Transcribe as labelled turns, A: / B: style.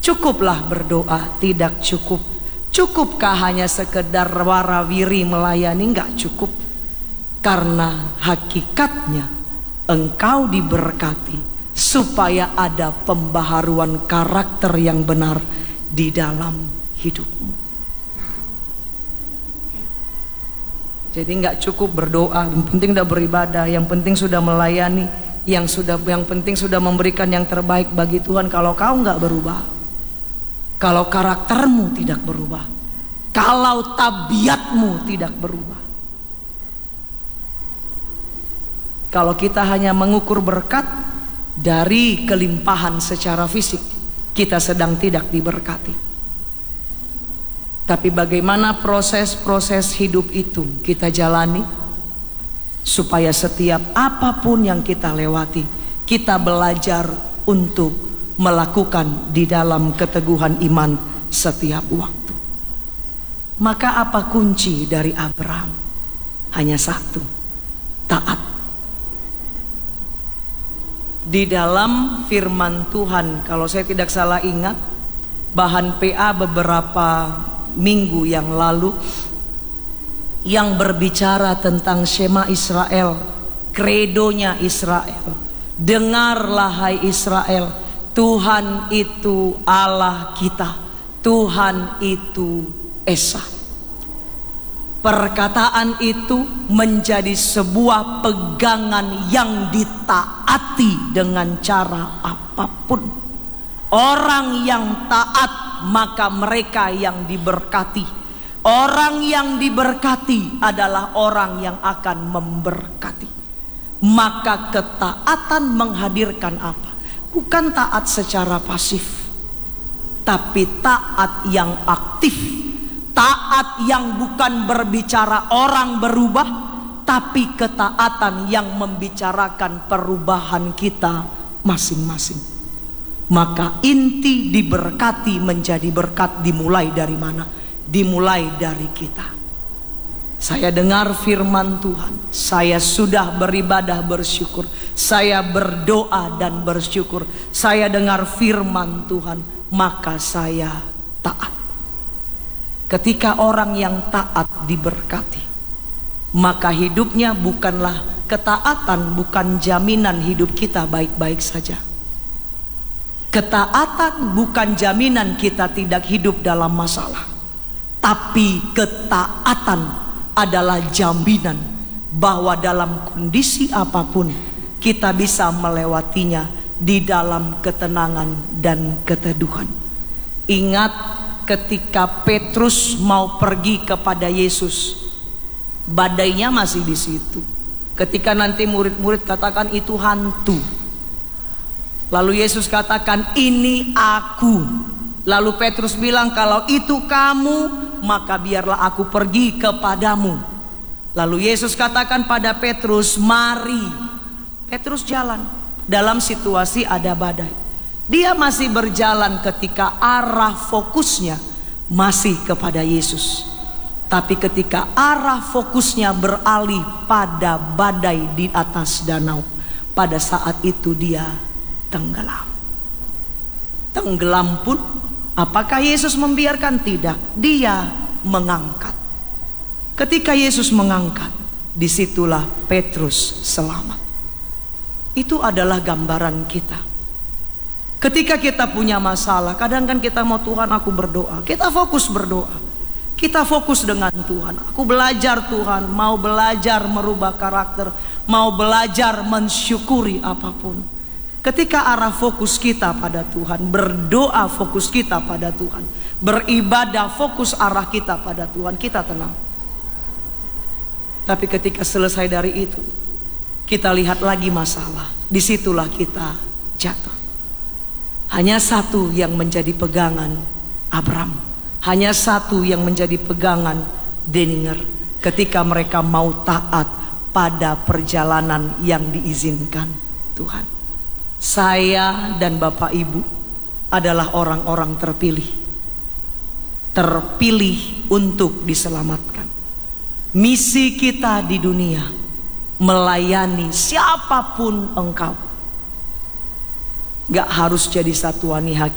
A: Cukuplah berdoa, tidak cukup. Cukupkah hanya sekedar warawiri melayani? Enggak cukup. Karena hakikatnya engkau diberkati supaya ada pembaharuan karakter yang benar di dalam hidupmu. Jadi enggak cukup berdoa, yang penting sudah beribadah, yang penting sudah melayani, yang penting sudah memberikan yang terbaik bagi Tuhan. Kalau kau enggak berubah, kalau karaktermu tidak berubah, kalau tabiatmu tidak berubah, kalau kita hanya mengukur berkat dari kelimpahan secara fisik, kita sedang tidak diberkati. Tapi bagaimana proses-proses hidup itu kita jalani, supaya setiap apapun yang kita lewati, kita belajar untuk melakukan di dalam keteguhan iman setiap waktu. Maka apa kunci dari Abraham? Hanya satu, taat. Di dalam firman Tuhan, kalau saya tidak salah ingat, bahan PA beberapa minggu yang lalu yang berbicara tentang Shema Israel, kredonya Israel. Dengarlah hai Israel, Tuhan itu Allah kita, Tuhan itu Esa. Perkataan itu menjadi sebuah pegangan yang ditaati dengan cara apapun. Orang yang taat, maka mereka yang diberkati. Orang yang diberkati adalah orang yang akan memberkati. Maka ketaatan menghadirkan apa? Bukan taat secara pasif, tapi taat yang aktif. Taat yang bukan berbicara orang berubah, tapi ketaatan yang membicarakan perubahan kita masing-masing. Maka inti diberkati menjadi berkat dimulai dari mana? Dimulai dari kita. Saya dengar firman Tuhan, saya sudah beribadah bersyukur, saya berdoa dan bersyukur, saya dengar firman Tuhan, maka saya taat. Ketika orang yang taat diberkati, maka hidupnya bukanlah ketaatan, bukan jaminan hidup kita baik-baik saja. Ketaatan bukan jaminan kita tidak hidup dalam masalah, tapi ketaatan adalah jaminan bahwa dalam kondisi apapun kita bisa melewatinya di dalam ketenangan dan keteduhan. Ingat ketika Petrus mau pergi kepada Yesus, badainya masih di situ. Ketika nanti murid-murid katakan itu hantu, lalu Yesus katakan ini aku. Lalu Petrus bilang kalau itu kamu, maka biarlah aku pergi kepadamu. Lalu Yesus katakan pada Petrus, mari. Petrus jalan dalam situasi ada badai. Dia masih berjalan ketika arah fokusnya masih kepada Yesus. Tapi ketika arah fokusnya beralih pada badai di atas danau, pada saat itu dia tenggelam. Tenggelam pun apakah Yesus membiarkan? Tidak, dia mengangkat. Ketika Yesus mengangkat, disitulah Petrus selamat. Itu adalah gambaran kita. Ketika kita punya masalah, kadang kan kita mau Tuhan aku berdoa, kita fokus berdoa, kita fokus dengan Tuhan. Aku belajar Tuhan, mau belajar merubah karakter, mau belajar mensyukuri apapun. Ketika arah fokus kita pada Tuhan, berdoa fokus kita pada Tuhan, beribadah fokus arah kita pada Tuhan, kita tenang. Tapi ketika selesai dari itu, kita lihat lagi masalah, disitulah kita jatuh. Hanya satu yang menjadi pegangan Abraham, hanya satu yang menjadi pegangan Denninger ketika mereka mau taat pada perjalanan yang diizinkan Tuhan. Saya dan Bapak Ibu adalah orang-orang terpilih, terpilih untuk diselamatkan. Misi kita di dunia melayani siapapun engkau. Gak harus jadi satuan